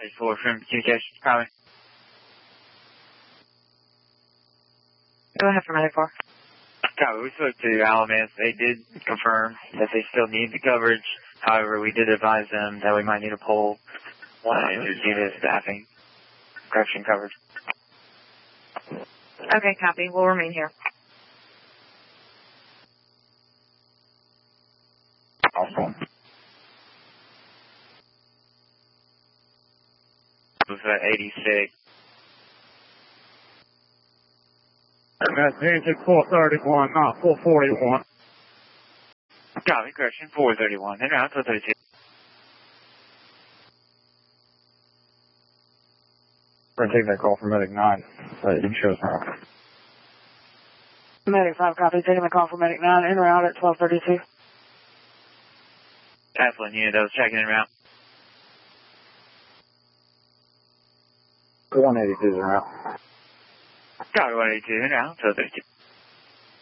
1234 from communication. Copy. Go ahead for Medic 4. Copy. We spoke to Alamance. They did confirm that they still need the coverage. However, we did advise them that we might need to pull one injured unit staffing correction coverage. Okay, copy. We'll remain here. Awesome. It was at 86. That's engine 431, not 441. Copy, correction, 431. En route, 432. We're going to take that call from Medic 9. Insurance route. Medic 5, copy. Taking the call from Medic 9, en route at 1232. Excellent unit, that was checking en route. 182 is en route. Copy, 182, en route, 1232.